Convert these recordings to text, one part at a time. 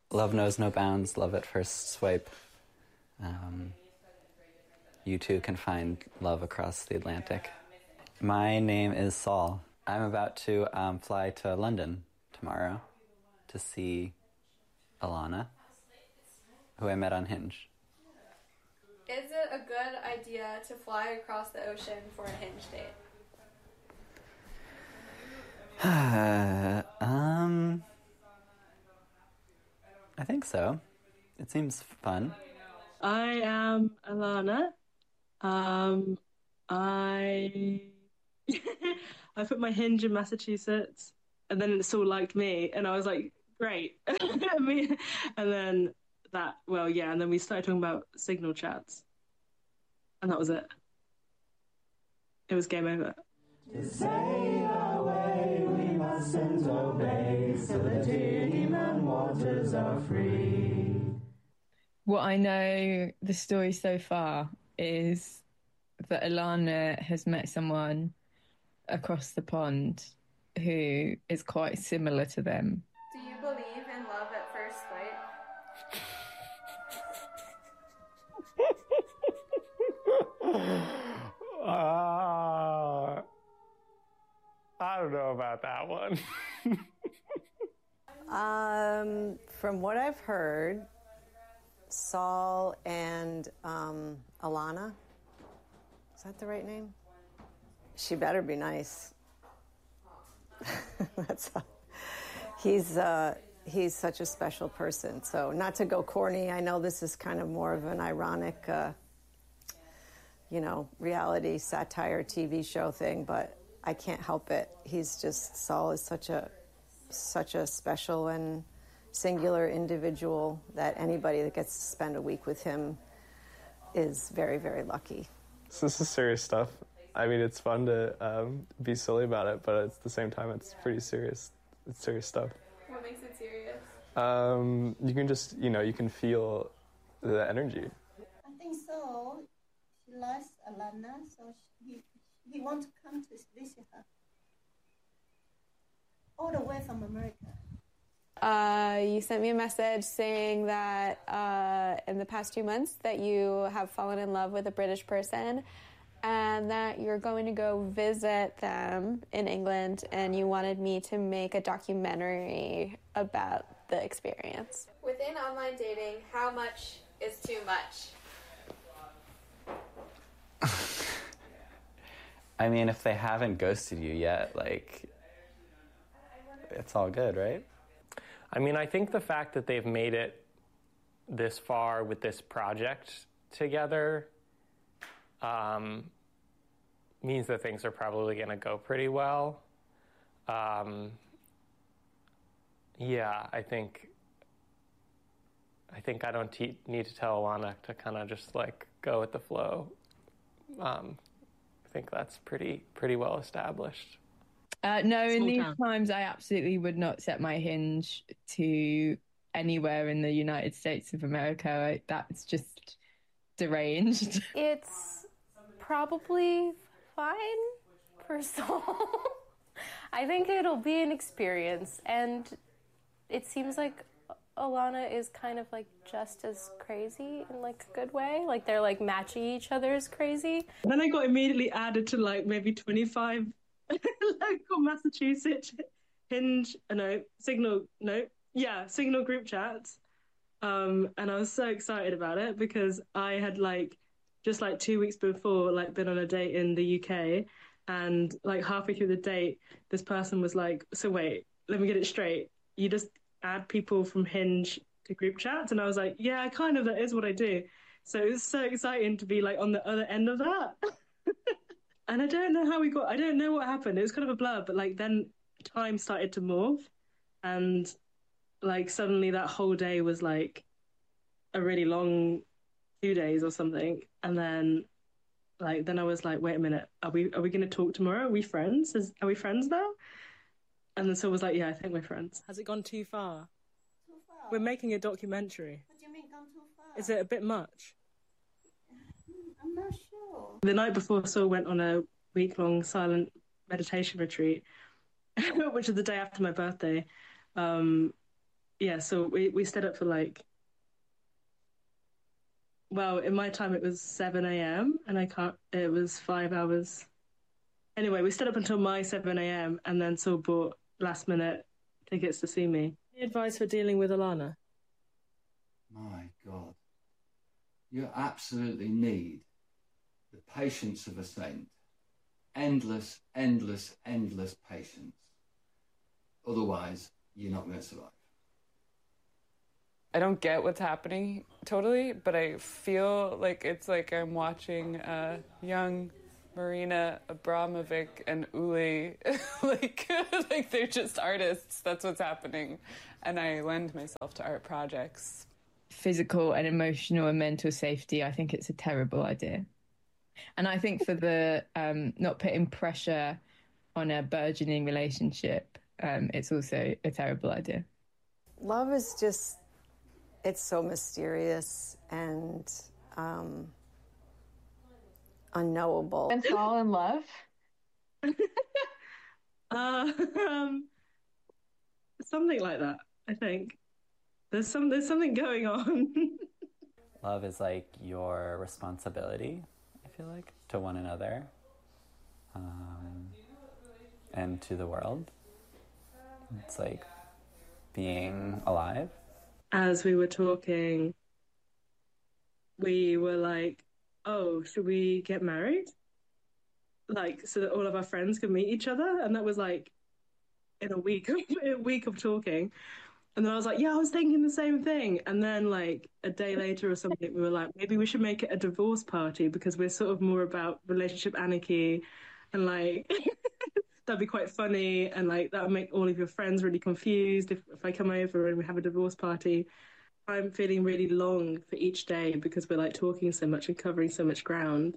Love knows no bounds, love at first swipe. You too can find love across the Atlantic. My name is Saul. I'm about to fly to London tomorrow to see Alana, who I met on Hinge. Is it a good idea to fly across the ocean for a Hinge date? I think so. It seems fun. I am Alana. I I put my Hinge in Massachusetts, and then it still liked me, and I was like, great. And then and then we started talking about Signal chats, and that was it. It was game over. To sail away, we mustn't obey, so the dim and waters are free. What I know the story so far is that Alana has met someone across the pond who is quite similar to them. Do you believe in love at first sight? I don't know about that one. From what I've heard, Saul and Alana, is that the right name? She better be nice. He's such a special person. So not to go corny, I know this is kind of more of an ironic, reality satire TV show thing, but I can't help it. Saul is such a special and singular individual that anybody that gets to spend a week with him is very, very lucky. So this is serious stuff. I mean, it's fun to be silly about it, but at the same time, it's pretty serious. It's serious stuff. What makes it serious? You can just, you can feel the energy. I think so. She likes Alana, so he wants to come to visit her. All the way from America. You sent me a message saying that in the past 2 months that you have fallen in love with a British person and that you're going to go visit them in England, and you wanted me to make a documentary about the experience. Within online dating, how much is too much? I mean, if they haven't ghosted you yet, it's all good, right? I mean, I think the fact that they've made it this far with this project together means that things are probably going to go pretty well. I think I don't need to tell Alana to kind of just go with the flow. I think that's pretty well established. No, in these times, I absolutely would not set my Hinge to anywhere in the United States of America. That's just deranged. It's probably fine for Saul. I think it'll be an experience, and it seems like Alana is kind of just as crazy in a good way. They're matching each other's crazy. Then I got immediately added to maybe 25 local Massachusetts Signal group chats. And I was so excited about it because I had just 2 weeks before been on a date in the UK, and halfway through the date this person was so wait, let me get it straight, you just add people from Hinge to group chats? And I was yeah, that is what I do. So it was so exciting to be on the other end of that. And I don't know I don't know what happened. It was kind of a blur, but then time started to morph, and suddenly that whole day was a really long 2 days or something. And then then I was wait a minute, are we going to talk tomorrow? Are we friends? Are we friends now? And then Saul was yeah, I think we're friends. Has it gone too far? Too far? We're making a documentary. What do you mean gone too far? Is it a bit much? I'm not sure. The night before, Saul went on a week-long silent meditation retreat, which is the day after my birthday. yeah, so we stayed up for like, well, in my time it was 7 a.m. and it was 5 hours. Anyway, we stayed up until my 7 a.m. and then Saul bought last minute tickets to see me. Any advice for dealing with Alana? My God. You absolutely need the patience of a saint. Endless, endless, endless patience. Otherwise, you're not going to survive. I don't get what's happening totally, but I feel like it's like I'm watching a young Marina Abramovic and Uli, like they're just artists. That's what's happening. And I lend myself to art projects. Physical and emotional and mental safety, I think it's a terrible idea. And I think for the not putting pressure on a burgeoning relationship, it's also a terrible idea. Love is just, it's so mysterious and unknowable. And fall in love? Something like that, I think. There's something going on. Love is like your responsibility, I feel like, to one another and to the world. It's like being alive. As we were talking, we were like, oh, should we get married? Like, so that all of our friends could meet each other. And that was like in a week of talking. And then I was like, yeah, I was thinking the same thing. And then like a day later or something, we were like, maybe we should make it a divorce party because we're sort of more about relationship anarchy and like that'd be quite funny. And like that would make all of your friends really confused if I come over and we have a divorce party. I'm feeling really long for each day because we're like talking so much and covering so much ground.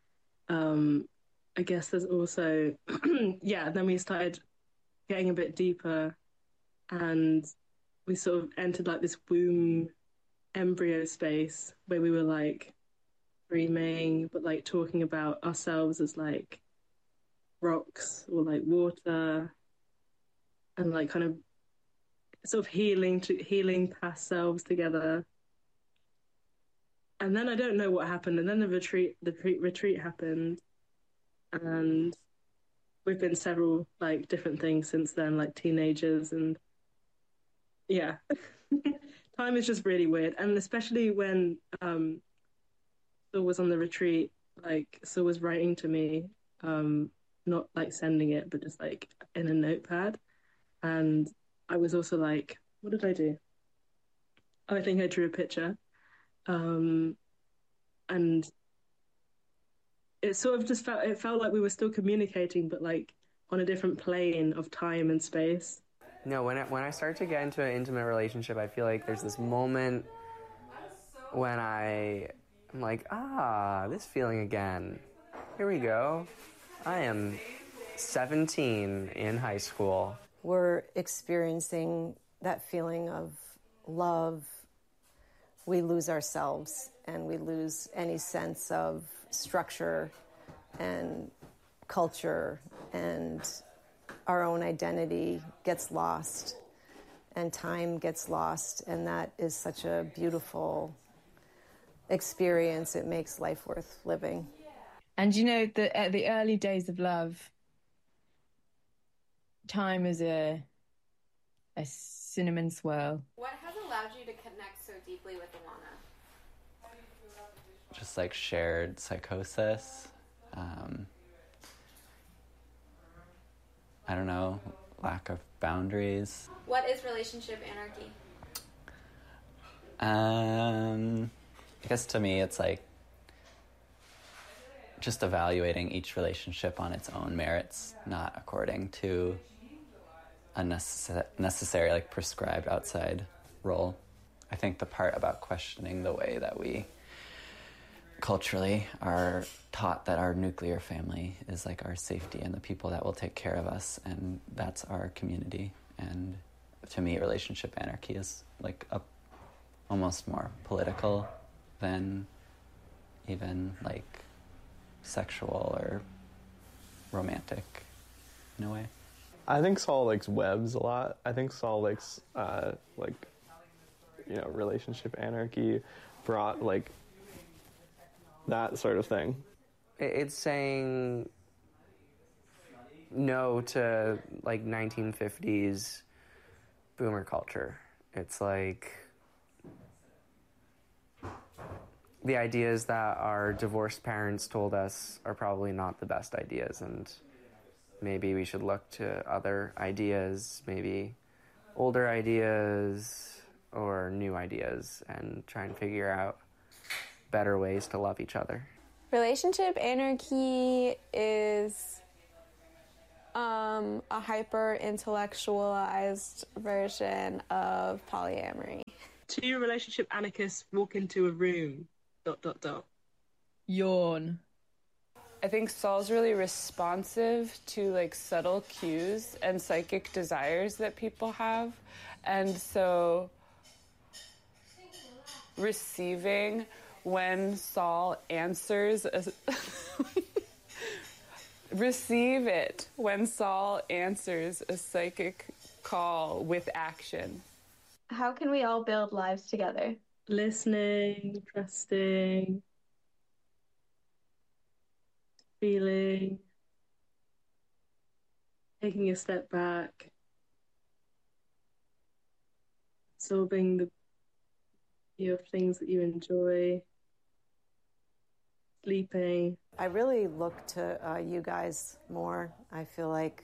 I guess there's also, yeah, then we started getting a bit deeper and we sort of entered like this womb embryo space where we were like dreaming, but like talking about ourselves as like rocks or like water and like kind of sort of healing past selves together. And then I don't know what happened. And then the retreat happened. And we've been several like different things since then, like teenagers and yeah. Time is just really weird. And especially when Saul was on the retreat, like Saul was writing to me, not like sending it, but just like in a notepad. And I was also like, what did I do? I think I drew a picture. And it sort of just felt like we were still communicating, but like on a different plane of time and space. No, when I start to get into an intimate relationship, I feel like there's this moment when I'm like, this feeling again. Here we go. I am 17 in high school. We're experiencing that feeling of love. We lose ourselves and we lose any sense of structure and culture, and our own identity gets lost and time gets lost, and that is such a beautiful experience. It makes life worth living. And you know, at the early days of love, time is a cinnamon swirl. What has allowed you to connect so deeply with Alana? Just like shared psychosis. I don't know, lack of boundaries. What is relationship anarchy? I guess to me it's like just evaluating each relationship on its own merits, not according to a necessary like prescribed outside role. I think the part about questioning the way that we culturally are taught that our nuclear family is like our safety and the people that will take care of us, and that's our community. And to me, relationship anarchy is like almost more political than even like sexual or romantic in a way. I think Saul likes webs a lot. I think Saul likes like you know, relationship anarchy brought like that sort of thing. It's saying no to like 1950s boomer culture. It's like the ideas that our divorced parents told us are probably not the best ideas, and maybe we should look to other ideas, maybe older ideas or new ideas, and try and figure out better ways to love each other. Relationship anarchy is a hyper-intellectualized version of polyamory. Two relationship anarchists walk into a room, ... Yawn. I think Saul's really responsive to like subtle cues and psychic desires that people have. And so receiving when Saul answers receive it when Saul answers a psychic call with action. How can we all build lives together? Listening, trusting, feeling, taking a step back, absorbing the view of things that you enjoy, sleeping. I really look to you guys more. I feel like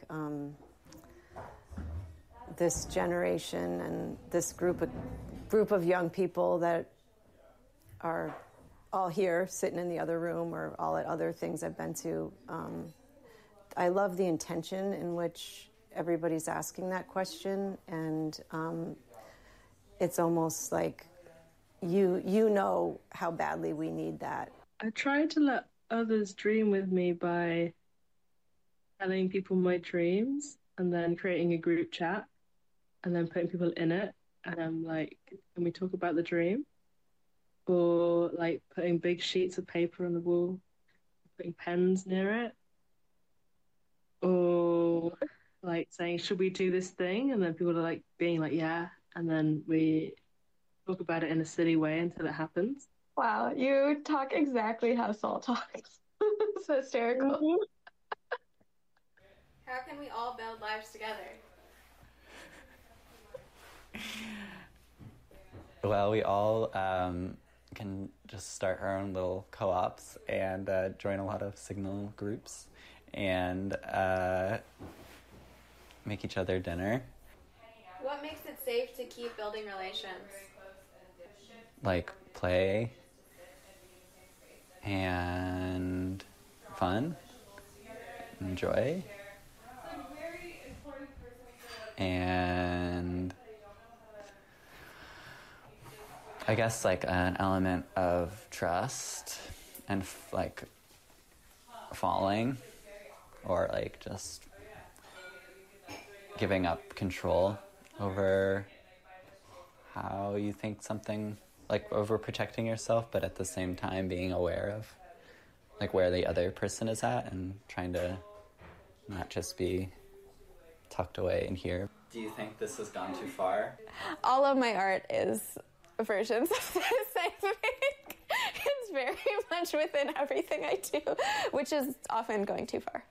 this generation and this group of young people that are all here sitting in the other room or all at other things I've been to, I love the intention in which everybody's asking that question, and it's almost like you know how badly we need that. I try to let others dream with me by telling people my dreams and then creating a group chat and then putting people in it, and I'm like, can we talk about the dream? Or like putting big sheets of paper on the wall, putting pens near it, or like saying, should we do this thing? And then people are like being like, yeah, and then we talk about it in a silly way until it happens. Wow, you talk exactly how Saul talks. It's hysterical. Mm-hmm. How can we all build lives together? Well, we all can just start our own little co-ops and join a lot of Signal groups and make each other dinner. What makes it safe to keep building relations? Like play and fun, enjoy, and I guess like an element of trust and like falling, or like just giving up control over how you think something, like over protecting yourself, but at the same time being aware of like where the other person is at and trying to not just be tucked away in here. Do you think this has gone too far? All of my art is versions of this, I think. It's very much within everything I do, which is often going too far.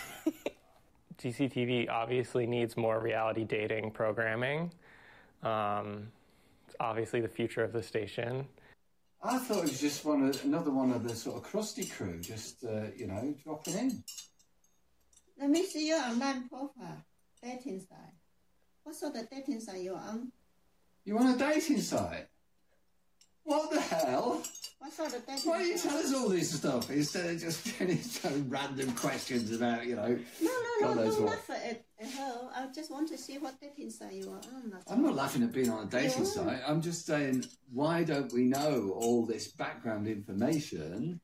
GCTV obviously needs more reality dating programming. It's obviously the future of the station. I thought it was just another one of the sort of crusty crew, just, dropping in. Let me see your online profile, dating site. What sort of dating site you're on? You're on a dating site? What the hell? What sort of dating Why don't you site? tell us all this stuff instead of just any random questions about, No, God knows don't what. laugh at her. I just want to see what dating site you are on. I'm not laughing at being on a dating Yeah. site. I'm just saying, why don't we know all this background information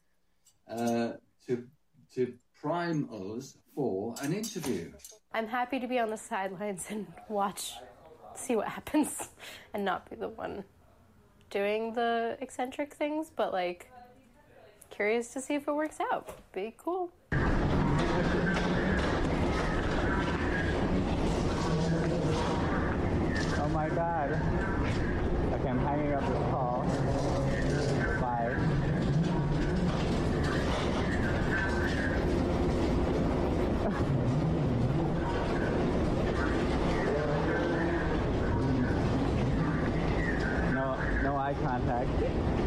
to prime us for an interview? I'm happy to be on the sidelines and see what happens, and not be the one doing the eccentric things, but like curious to see if it works out. Be cool. Oh my god. I can't hanging up this call. Bye. No eye contact.